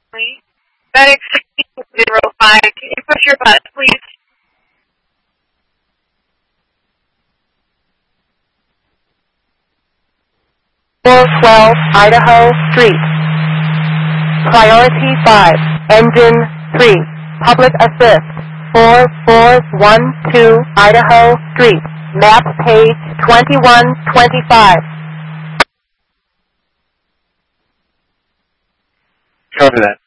Medic 1605, can you push your button, please? 412 Idaho Street. Priority 5, Engine 3, Public Assist, 4412 Idaho Street, map page 2125. Cover that.